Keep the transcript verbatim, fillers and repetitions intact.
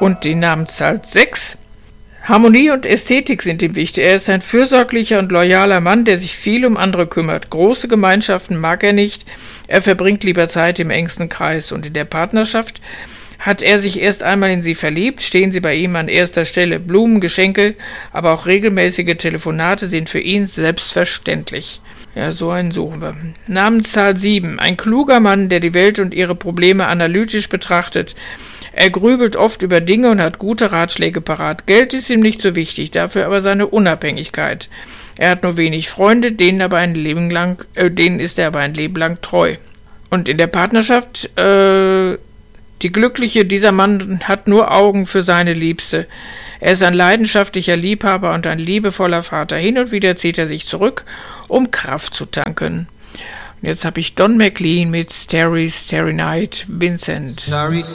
Und die Namenszahl sechs. Harmonie und Ästhetik sind ihm wichtig. Er ist ein fürsorglicher und loyaler Mann, der sich viel um andere kümmert. Große Gemeinschaften mag er nicht. Er verbringt lieber Zeit im engsten Kreis. Und in der Partnerschaft hat er sich erst einmal in sie verliebt, stehen sie bei ihm an erster Stelle. Blumen, Geschenke, aber auch regelmäßige Telefonate sind für ihn selbstverständlich. Ja, so einen suchen wir. Namenszahl sieben. Ein kluger Mann, der die Welt und ihre Probleme analytisch betrachtet. Er grübelt oft über Dinge und hat gute Ratschläge parat. Geld ist ihm nicht so wichtig, dafür aber seine Unabhängigkeit. Er hat nur wenig Freunde, denen aber ein Leben lang, äh, denen ist er aber ein Leben lang treu. Und in der Partnerschaft, äh, die Glückliche, dieser Mann hat nur Augen für seine Liebste. Er ist ein leidenschaftlicher Liebhaber und ein liebevoller Vater. Hin und wieder zieht er sich zurück, um Kraft zu tanken. Und jetzt habe ich Don McLean mit Starry, Starry Night, Vincent. Starry,